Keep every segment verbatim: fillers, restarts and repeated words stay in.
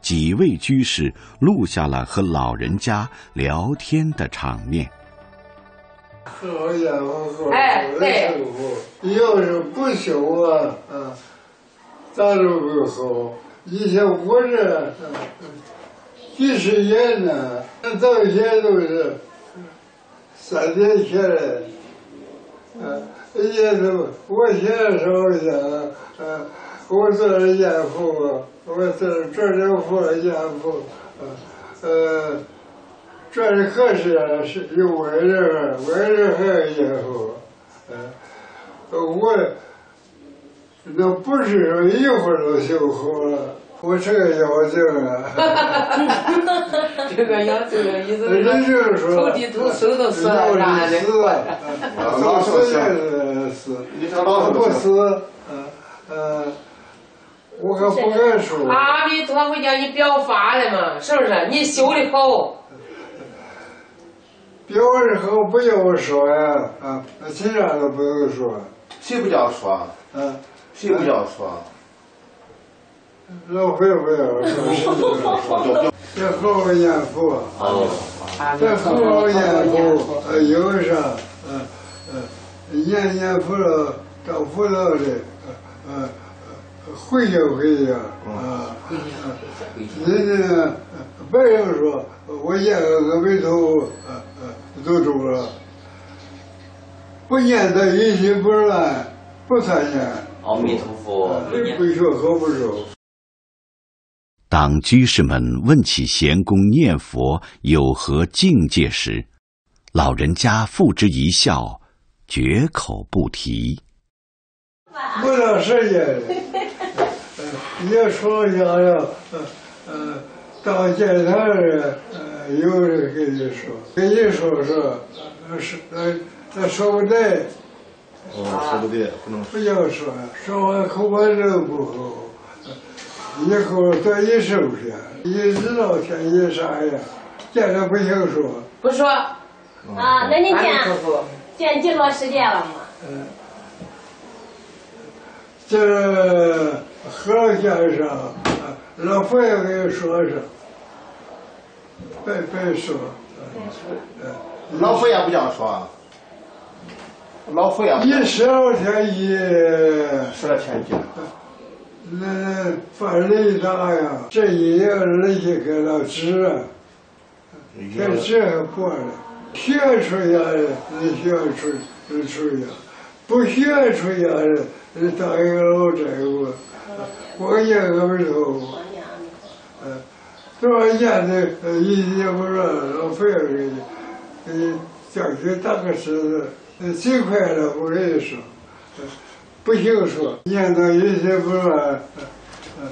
几位居士录下了和老人家聊天的场面。 喝好烟火，喝好的生活。要是不修啊，啊，咋都不好。以前我这几十年呢，到现在都是三年前的，啊，也都我现在烧香，啊，我做了烟火，我做做了佛烟火，啊，呃。这是可是是有外人，外人还要烟火，呃，我那不是说一会儿就修好了，我这个妖精啊， 这个妖精的意思是就是说， 土地土生都死了，啥的， 都死也死，不死，嗯呃，我可不敢说。 阿弥陀佛叫你表法了嘛，是不是？你修的好。 表示后不要说呀，啊，其他都不用说。 谁不叫说？ 嗯， 谁不叫说？ 老会不要说，谁不要说？这好好念佛，这好好念佛，呃，有啥，呃呃，念念佛了，找佛道的，呃呃，回应回应啊，人家别人说我念个阿弥陀佛，呃呃。都中了，不念的一心不乱，不参念。 阿弥陀佛， 不学和不熟。 当居士们问起贤公念佛有何境界时，老人家付之一笑，绝口不提。 不长时间，也说想要，呃呃，当见他人。有人跟你说，跟你说说，呃是呃那说不对， 哦，说不对，不能不要说，说完口完人不好，以后多一收拾，你知道天意啥呀？见着不行说， 不说。 啊，那你见见几多时间了吗？ 嗯，这和先生，老佛爷给你说说。别别说， 老佛爷不叫说，老佛爷一十二天一十二天一， 那犯雷大呀，这一样人家给了纸啊，这纸还破了，学出来的你学出出呀，不学出来的你当一个老债务，我念阿弥陀佛，嗯。多少年的呃，一也不说老费儿给你，给你叫去打个石子，最快了我跟你说，不行说，念到一心不乱，嗯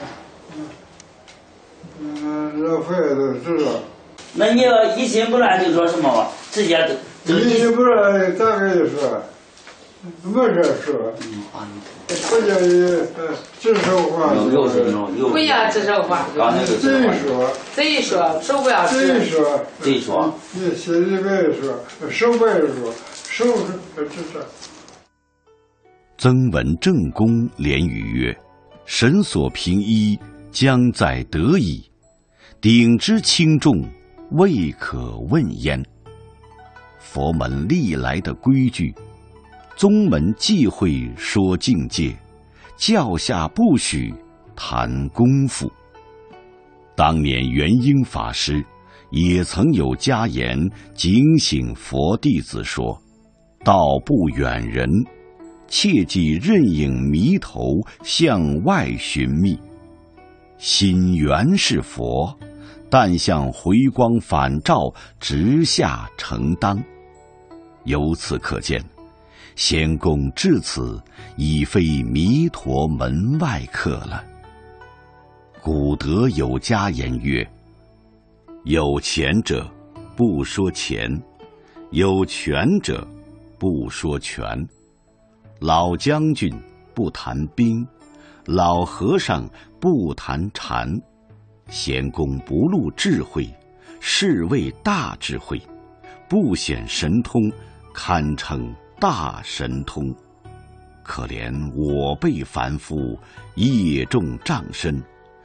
嗯嗯，老费儿都知道。 那你要一心不乱就说什么吧？直接就一心不乱，咋跟你说？没事说。嗯，阿弥陀佛。不叫你呃指手画脚。 不要指手画脚。 贼说。 贼说，手不要指。 贼说。 贼说。 你心里边说，手不要说，手是指着。 曾文正公连语曰：“神所凭依，将在得矣。鼎之轻重，未可问焉。”佛门历来的规矩。宗门忌讳说境界，教下不许谈功夫。当年元婴法师也曾有家言警醒佛弟子说：“道不远人，切忌任影迷头向外寻觅。心原是佛，但向回光返照，直下承当。”由此可见，仙公至此已非弥陀门外客了。古德有家言曰：“有钱者不说钱，有权者不说权。老将军不谈兵，老和尚不谈禅。仙公不露智慧，是谓大智慧；不显神通，堪称大神通。可怜我辈凡夫，业重障身，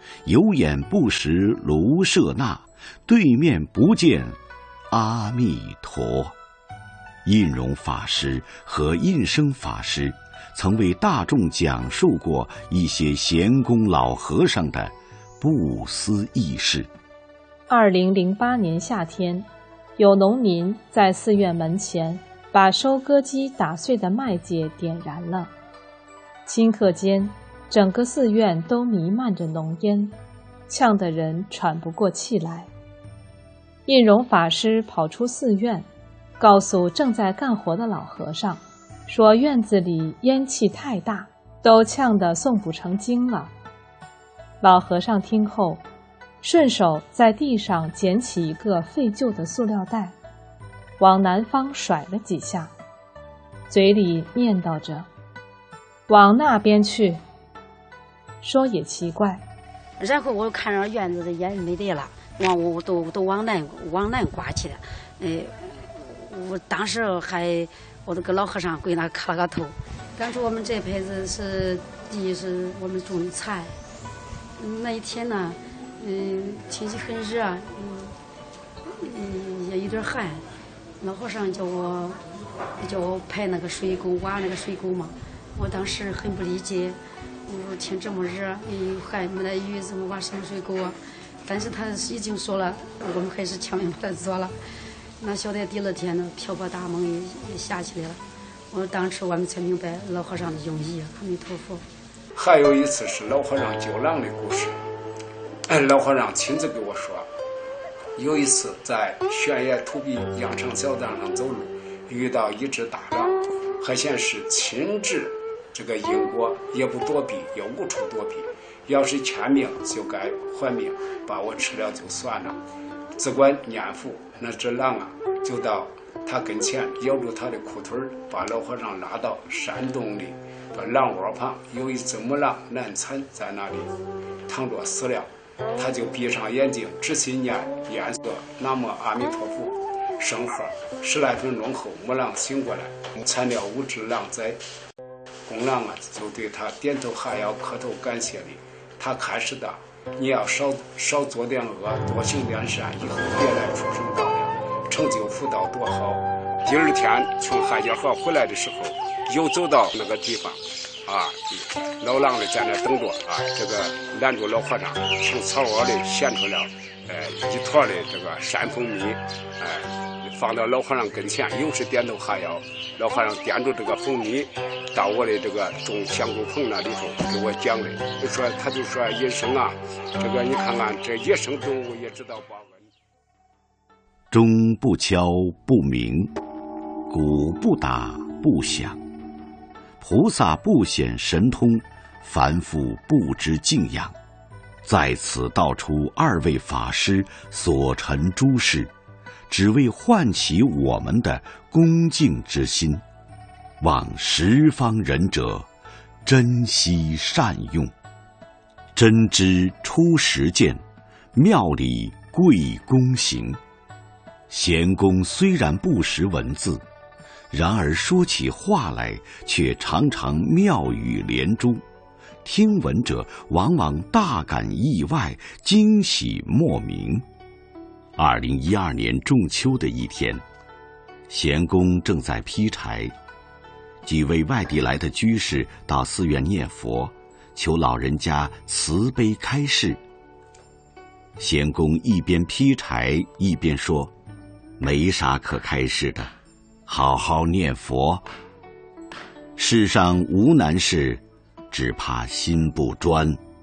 有眼不识卢舍那，对面不见阿弥陀。印容法师和印生法师曾为大众讲述过一些贤公老和尚的不思议事。 二零零八年夏天，有农民在寺院门前把收割机打碎的麦秸点燃了，顷刻间整个寺院都弥漫着浓烟，呛得人喘不过气来。印容法师跑出寺院，告诉正在干活的老和尚，说院子里烟气太大，都呛得诵不成经了。老和尚听后，顺手在地上捡起一个废旧的塑料袋，往南方甩了几下，嘴里念叨着：“往那边去。”说也奇怪。 然后我看着院子的烟没得了，往我都都往南往南刮去了。呃，我当时还我那个老和尚跪那磕了个头，感觉我们这辈子是地是我们种的菜。那一天呢，嗯，天气很热，嗯，嗯，也有点寒。老和尚叫我叫我排那个水沟，挖那个水沟嘛。我当时很不理解，我说天这么热，嗯，还没来雨，怎么挖什么水沟啊？但是他已经说了，我们还是强行把它做了。那晓得第二天呢，瓢泼大梦也也下起来了。我当时我们才明白老和尚的用意。阿弥陀佛。 还有一次是老和尚救狼的故事，老和尚亲自给我说，有一次在悬崖土壁羊肠小道上走路，遇到一只大狼，还显示亲治这个因果，也不躲避，也无处躲避，要是欠命就该还命，把我吃了就算了。只管念佛，那只狼啊就到他跟前咬住他的裤腿，把老和尚拉到山洞里，把狼窝旁有一只母狼难产在那里躺着死了，他就闭上眼睛仔细念念诵南无阿弥陀佛圣号，十来分钟后母狼醒过来，产了五只狼崽。公狼啊就对他点头哈腰磕头感谢礼，他开始的你要少少做点恶，多行点善，以后别来畜生道了，成就福道多好。第二天从海家河回来的时候，又走到那个地方啊，老狼的在那等着啊，这个拦住老和尚，从草窝里衔出了呃一坨的这个山蜂蜜，哎、呃，放到老和尚跟前，又是点头哈腰。老和尚掂住这个蜂蜜到我的这个种香菇棚那里头给我讲的，就说他就说野生啊，这个你看看这野生动物也知道报恩。 钟不敲不鸣，鼓不打不响，菩萨不显神通，凡夫不知敬仰。在此道出二位法师所陈诸事，只为唤起我们的恭敬之心，望十方仁者珍惜善用。真知出实践，妙理贵公行。贤公虽然不识文字，然而说起话来却常常妙语连珠，听闻者往往大感意外，惊喜莫名。二零一二年仲秋的一天，贤公正在劈柴，几位外地来的居士到寺院念佛，求老人家慈悲开示。贤公一边劈柴一边说：“没啥可开示的，好好念佛。世上无难事，只怕心不专。”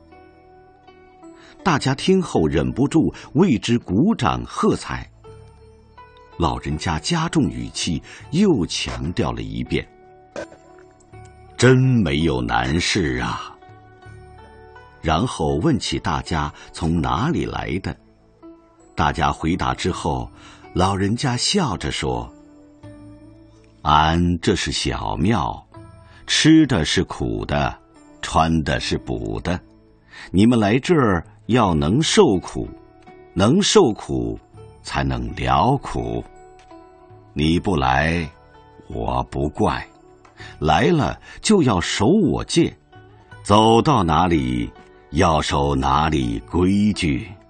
大家听后忍不住为之鼓掌喝彩。老人家加重语气，又强调了一遍：“真没有难事啊。”然后问起大家从哪里来的。大家回答之后，老人家笑着说：“俺这是小庙，吃的是苦的，穿的是补的。你们来这儿要能受苦，能受苦才能了苦。你不来，我不怪；来了就要守我戒，走到哪里要守哪里规矩？